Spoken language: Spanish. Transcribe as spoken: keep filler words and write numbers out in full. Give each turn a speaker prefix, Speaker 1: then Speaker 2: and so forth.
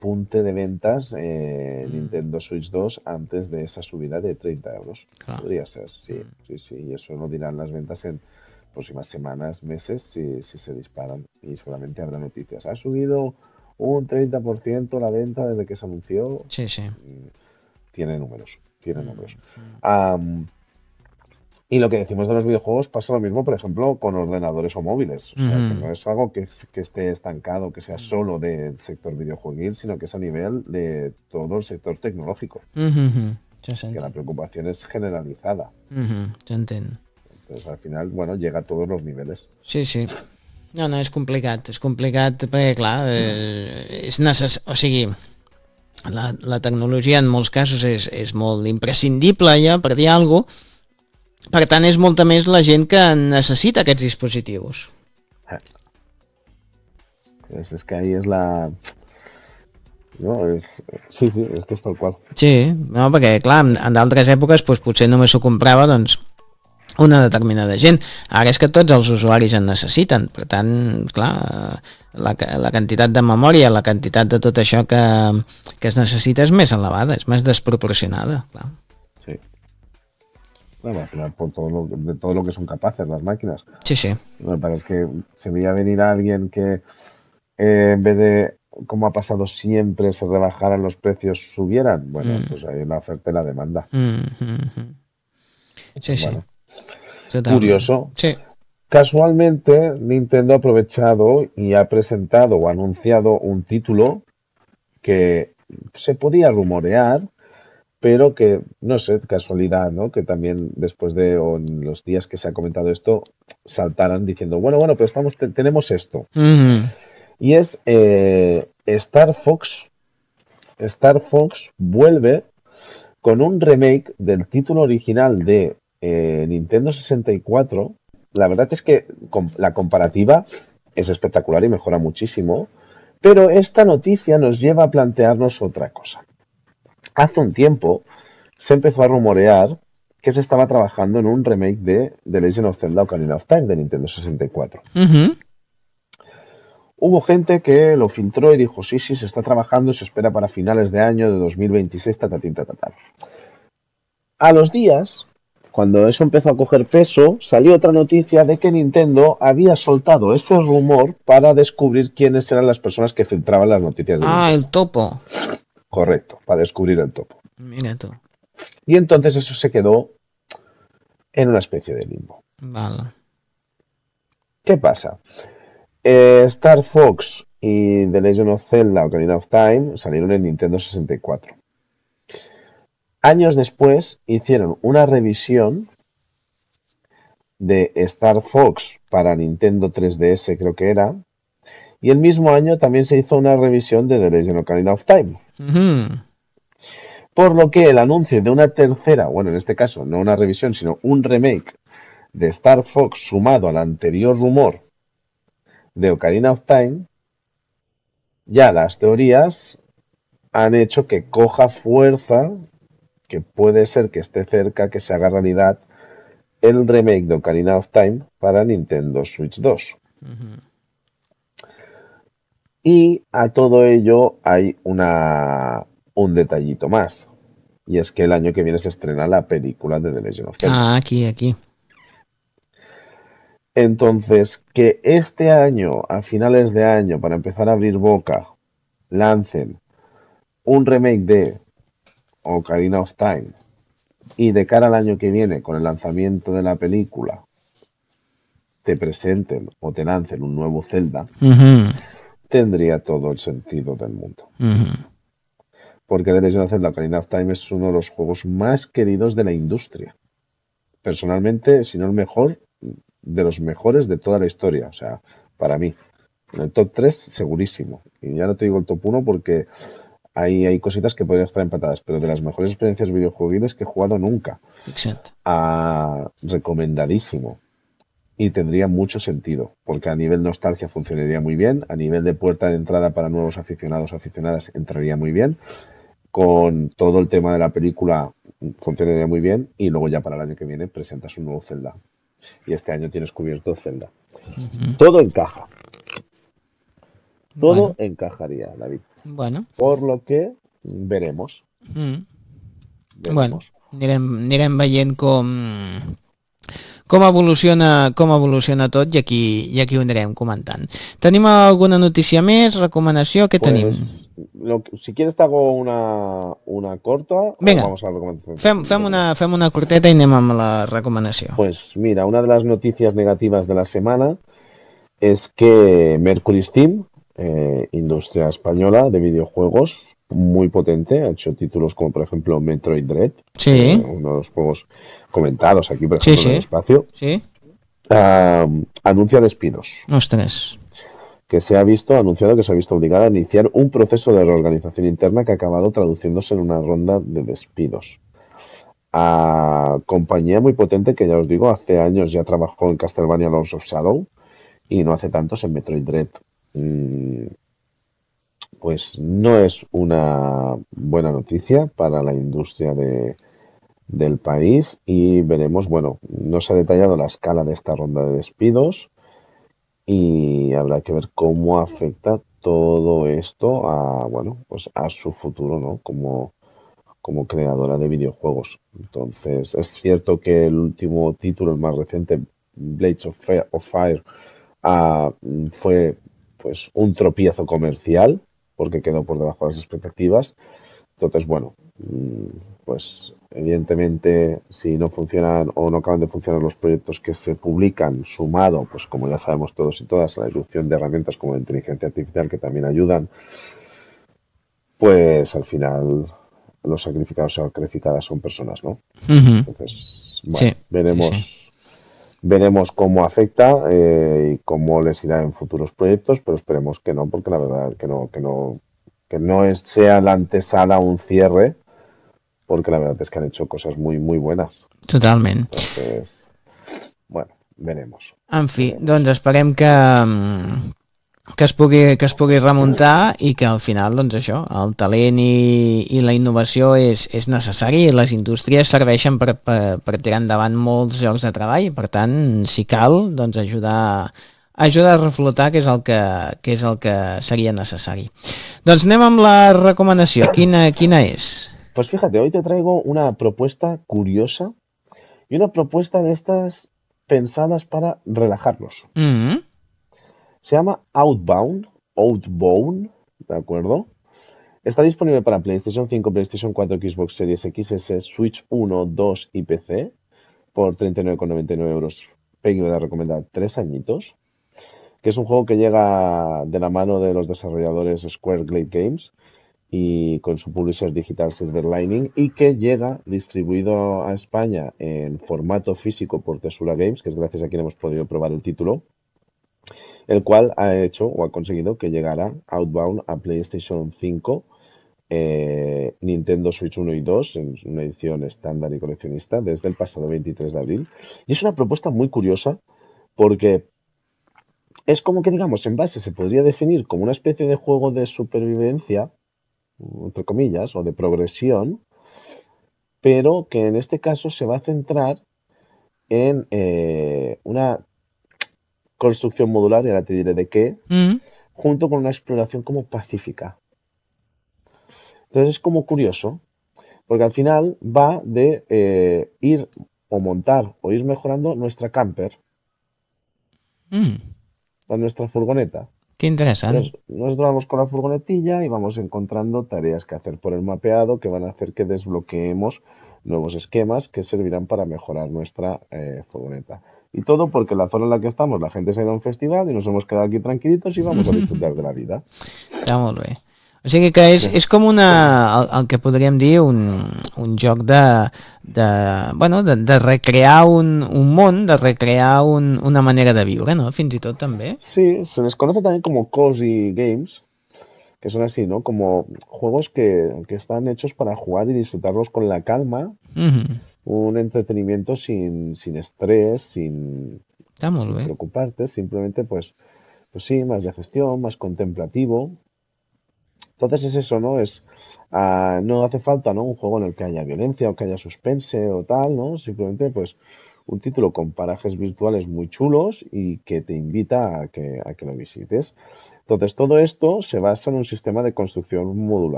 Speaker 1: punte de ventas eh,
Speaker 2: Mm,
Speaker 1: Nintendo Switch dos antes de esa subida de treinta euros.
Speaker 2: clar.
Speaker 1: Podría ser, sí,
Speaker 2: Mm.
Speaker 1: sí, sí. Y eso lo dirán las ventas en próximas semanas, meses, si, si se disparan. Y seguramente habrá noticias. Ha subido un treinta por ciento la venta desde que se anunció.
Speaker 2: Sí, sí.
Speaker 1: Mm, Tiene números, tiene números.
Speaker 2: Mm, mm.
Speaker 1: Am, y lo que decimos de los videojuegos pasa lo mismo, por ejemplo, con ordenadores o móviles. O sea, que
Speaker 2: Mhm.
Speaker 1: no es algo que, que esté estancado, que sea
Speaker 2: Mm.
Speaker 1: solo del sector videojueguil, sino que es a nivel de todo el sector tecnológico.
Speaker 2: Mhm. Ja
Speaker 1: Que la
Speaker 2: s'entén.
Speaker 1: preocupación es generalizada.
Speaker 2: Mhm. S'entén.
Speaker 1: Entonces, al final, bueno, llega a todos los niveles.
Speaker 2: Sí, sí. No, no, és complicat. És complicat perquè, clar, eh, és necess... O sigui, la, la tecnologia en molts casos és, és molt imprescindible ja per dir alguna cosa. Per tant, és molta més la gent que necessita aquests dispositius.
Speaker 1: Es, es que ahí es la... No, es... Sí, sí, es que es tal cual.
Speaker 2: Sí, no, perquè, clar, en, en d'altres èpoques doncs, potser només s'ho comprava doncs, una determinada gent. Ara és que tots els usuaris en necessiten. Per tant, clar, la, la quantitat de memòria, la quantitat de tot això que, que es necessita és més elevada, és més desproporcionada. Clar.
Speaker 1: Sí. Bueno, al final, por todo lo, de todo lo que son capaces las máquinas.
Speaker 2: Sí, sí.
Speaker 1: Lo que pasa es que se veía venir a alguien que eh, en vez de, como ha pasado siempre, se rebajaran los precios, subieran. Bueno,
Speaker 2: Mm,
Speaker 1: pues hay la oferta y la demanda.
Speaker 2: mm, mm, mm. Sí,
Speaker 1: Pues
Speaker 2: sí,
Speaker 1: bueno,
Speaker 2: totalment.
Speaker 1: curioso.
Speaker 2: Sí.
Speaker 1: Casualmente, Nintendo ha aprovechado y ha presentado o anunciado un título que se podía rumorear, pero que, no sé, casualidad, ¿no? Que también después de o en los días que se ha comentado esto, saltaran diciendo, bueno, bueno, pero estamos, te- tenemos esto.
Speaker 2: Mm,
Speaker 1: Y es eh, Star Fox. Star Fox vuelve con un remake del título original de eh, Nintendo sesenta y cuatro. La verdad es que com- la comparativa es espectacular y mejora muchísimo, pero esta noticia nos lleva a plantearnos otra cosa. Hace un tiempo se empezó a rumorear que se estaba trabajando en un remake de The Legend of Zelda Ocarina of Time de Nintendo sesenta y cuatro.
Speaker 2: mm,
Speaker 1: Hubo gente que lo filtró y dijo, sí, sí, se está trabajando, se espera para finales de año de dos mil veintiséis, ta, ta, ta, ta, ta. A los días, cuando eso empezó a coger peso, salió otra noticia de que Nintendo había soltado ese rumor para descubrir quiénes eran las personas que filtraban las noticias de
Speaker 2: Ah, el
Speaker 1: Nintendo.
Speaker 2: topo.
Speaker 1: Correcto, para descubrir el topo.
Speaker 2: Mira tú.
Speaker 1: Y entonces eso se quedó en una especie de limbo.
Speaker 2: Val.
Speaker 1: ¿Qué pasa? Eh, Star Fox y The Legend of Zelda Ocarina of Time salieron en Nintendo sesenta y cuatro. Años después hicieron una revisión de Star Fox para Nintendo tres D S, creo que era, y el mismo año también se hizo una revisión de The Legend of Ocarina of Time.
Speaker 2: Mm,
Speaker 1: Por lo que el anuncio de una tercera, bueno, en este caso no una revisión, sino un remake de Star Fox sumado al anterior rumor de Ocarina of Time, ya las teorías han hecho que coja fuerza, que puede ser que esté cerca, que se haga realidad el remake de Ocarina of Time para Nintendo Switch dos.
Speaker 2: mhm.
Speaker 1: Y a todo ello hay una, un detallito más. Y es que el año que viene se estrena la película de The Legend of Zelda.
Speaker 2: Ah, aquí, aquí.
Speaker 1: Entonces, que este año, a finales de año, para empezar a abrir boca, lancen un remake de Ocarina of Time y de cara al año que viene, con el lanzamiento de la película, te presenten o te lancen un nuevo Zelda,
Speaker 2: Mhm,
Speaker 1: tendría todo el sentido del mundo.
Speaker 2: mhm.
Speaker 1: Porque The Legend of Zelda Ocarina of Time es uno de los juegos más queridos de la industria. Personalmente, si no el mejor, de los mejores de toda la historia. O sea, para mí. En el top tres, segurísimo. Y ya no te digo el top uno porque hay, hay cositas que podrían estar empatadas, pero de las mejores experiencias videojueguiles que he jugado nunca.
Speaker 2: Fixa't.
Speaker 1: Ah, recomendadísimo. Y tendría mucho sentido, porque a nivel nostalgia funcionaría muy bien, a nivel de puerta de entrada para nuevos aficionados o aficionadas entraría muy bien, con todo el tema de la película funcionaría muy bien, y luego ya para el año que viene presentas un nuevo Zelda. Y este año tienes cubierto Zelda.
Speaker 2: Mhm.
Speaker 1: Todo encaja, todo
Speaker 2: Bueno,
Speaker 1: encajaría, David.
Speaker 2: Bueno,
Speaker 1: Por lo que veremos,
Speaker 2: mm, bueno,
Speaker 1: veremos.
Speaker 2: anirem, anirem veient com, com evoluciona, com evoluciona tot i aquí, i aquí ho anirem comentant. Tenim alguna notícia més, recomanació? Què tenim?
Speaker 1: Pues, lo que- si quieres te hago una, una corta o
Speaker 2: Vinga,
Speaker 1: vamos a la recomendación
Speaker 2: fem, fem, una,
Speaker 1: técnica.
Speaker 2: fem una corteta i anem amb la recomanació.
Speaker 1: Pues mira, una de las noticias negativas de la semana es que Mercury Steam, eh, industria española de videojuegos, muy potente, ha hecho títulos como por ejemplo Metroid Dread,
Speaker 2: Sí,
Speaker 1: eh, uno de los juegos comentados aquí, por
Speaker 2: sí,
Speaker 1: ejemplo, en el
Speaker 2: sí,
Speaker 1: espacio,
Speaker 2: sí.
Speaker 1: ah, anuncia despidos,
Speaker 2: Ostres.
Speaker 1: que se ha visto, ha anunciado que se ha visto obligada a iniciar un proceso de reorganización interna que ha acabado traduciéndose en una ronda de despidos. A compañía muy potente que ya os digo, hace años ya trabajó en Castlevania Lords of Shadow y no hace tantos en Metroid Dread. Mm, Pues no es una buena noticia para la industria de, del país y veremos, bueno, no se ha detallado la escala de esta ronda de despidos y habrá que ver cómo afecta todo esto a, bueno, pues a su futuro, ¿no? Como, como creadora de videojuegos. Entonces, es cierto que el último título, el más reciente, Blades of Fire, of Fire ah, fue pues un tropiezo comercial porque quedó por debajo de las expectativas. Entonces, bueno, mm, pues evidentemente si no funcionan o no acaban de funcionar los proyectos que se publican, sumado, pues como ya sabemos todos y todas, a la irrupción de herramientas como la inteligencia artificial que también ayudan, pues al final los sacrificados o sacrificadas son personas, ¿no?
Speaker 2: Uh -huh.
Speaker 1: Entonces,
Speaker 2: Sí,
Speaker 1: bueno,
Speaker 2: sí, sí.
Speaker 1: veremos, veremos cómo afecta eh, y cómo les irá en futuros proyectos, pero esperemos que no, porque la verdad que no, que no, que no es, sea la antesala un cierre, porque la verdad es que han hecho cosas muy, muy buenas.
Speaker 2: Totalment.
Speaker 1: Entonces, bueno, veremos,
Speaker 2: En fi,
Speaker 1: veremos.
Speaker 2: doncs esperem que, mm, que es pugui, que es pugui remuntar i que al final, doncs això, el talent i, i la innovació és, és necessari i les indústries serveixen per, per, per tirar endavant molts llocs de treball i per tant, si cal, doncs ajudar ajudar a reflotar, que és el que, que és el que seria necessari. Doncs anem amb la recomanació. Quina, quina és?
Speaker 1: Pues fíjate, hoy te traigo una propuesta curiosa y una propuesta de estas pensadas para relajarnos.
Speaker 2: Mm -hmm.
Speaker 1: Se llama Outbound, Outbound, ¿de acuerdo? Está disponible para PlayStation cinco, PlayStation cuatro, Xbox Series X S, Switch uno, dos y P C por treinta y nueve con noventa y nueve euros. Peggy me da recomendar tres añitos, que es un juego que llega de la mano de los desarrolladores Square Glade Games y con su publisher digital Silver Lining y que llega distribuido a España en formato físico por Tesura Games, que es gracias a quien hemos podido probar el título, el cual ha hecho o ha conseguido que llegara Outbound a PlayStation cinco, eh, Nintendo Switch uno y dos en una edición estándar y coleccionista desde el pasado veintitrés de abril. Y es una propuesta muy curiosa porque es como que, digamos, en base se podría definir como una especie de juego de supervivencia, entre comillas, o de progresión, pero que en este caso se va a centrar en eh, una construcción modular, y ahora te diré de qué,
Speaker 2: Mm -hmm.
Speaker 1: junto con una exploración como pacífica. Entonces es como curioso, porque al final va de eh, ir o montar o ir mejorando nuestra camper,
Speaker 2: Mm,
Speaker 1: nuestra furgoneta.
Speaker 2: que interessant.
Speaker 1: Entonces, nos vamos con la furgonetilla y vamos encontrando tareas que hacer por el mapeado que van a hacer que desbloqueemos nuevos esquemas que servirán para mejorar nuestra eh, furgoneta. Y todo porque en la zona en la que estamos la gente se ha ido a un festival y nos hemos quedado aquí tranquilitos y vamos a disfrutar de la vida.
Speaker 2: Està molt bé. O sigui que és, és com una, el, el que podríem dir un, un joc de, de, bueno, de, de recrear un, un món, de recrear un, una manera de viure, no? Fins i tot també.
Speaker 1: Sí, se les conoce también como cozy games, que son así, ¿no? Como juegos que, que están hechos para jugar y disfrutarlos con la calma,
Speaker 2: Mm -hmm.
Speaker 1: un entretenimiento sin, sin estrés, sin,
Speaker 2: Està molt
Speaker 1: sin
Speaker 2: bé.
Speaker 1: preocuparte, simplemente pues, pues sí, más de gestión, más contemplativo. Entonces es eso, ¿no? Es, ah, no hace falta, ¿no? Un juego en el que haya violencia o que haya suspense o tal, ¿no? Simplemente pues un título con parajes virtuales muy chulos y que te invita a que, a que lo visites. Entonces, todo esto se basa en un sistema de construcción modular.